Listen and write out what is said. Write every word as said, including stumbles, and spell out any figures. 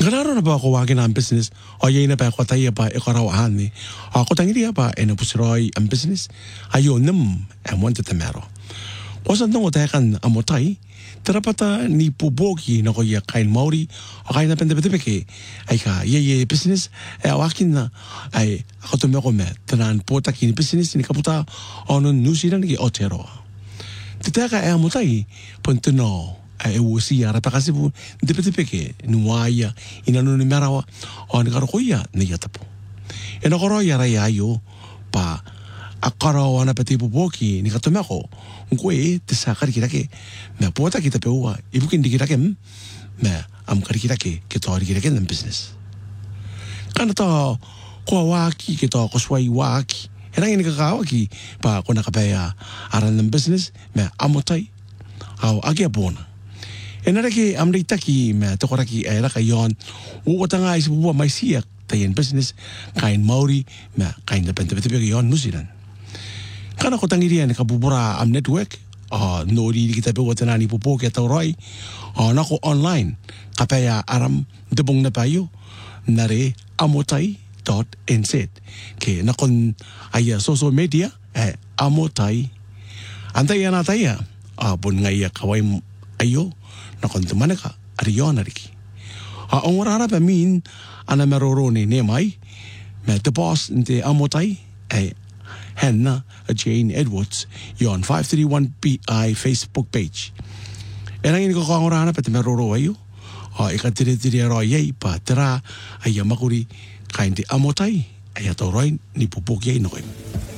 Ngalaro na ba ako wagin ang business o yay na ba ako tayo ba ikarawahan ni ako tangiri ba e na pusiroy ang business ayo nam ang wanta tamero. Wasan nung otakan amotay terapata ni pubogi na ko ya kain Maori o kain na pendepetepeke ay ka yay business e awakin na ay ako tumeko me tanan pota kini business ni kaputa ono New Zealand ki Otero. Titaka e amotay punto no e usi ara pa kasi po depetepeke nuaya inano ni merawa o ni karokoya ni yatapo e na koro yara yayo pa akaro wana pati pupoki ni katomeko ngwe tisa kari kita ke me pota kita pewa ibu kin dikira ke me am kari kita ke kita ori kita ke ng business kana to ko waki kita ko swai waki era ini kakawaki pa ko nakapaya aran ng business me amotai au agi abona. E nara ki amri taki me tokora ki era ka yon o tanga is buwa mai siak tayen business kain Maori me kain depende bete yon New Zealand. Kana ko tangiri ne ka bubura am network a no di kita pe watana ni popo ke tawroi a nako online kapaya aram debong na payo nare amotai dot n z ke nakon aya social media e amotai antay na taya a bon ngaya kawai ayo na kontumana ka ariyon ariki. A ongorara pa min ana merorone ne mai me the boss nte amotai ay henna a Jane Edwards yon five thirty-one P I Facebook page. Erang ini ko ongorara pa te meroro ayo a ikatire tire ro yei pa tera ay makuri kain te amotai ay atoroi ni pupok yei noy.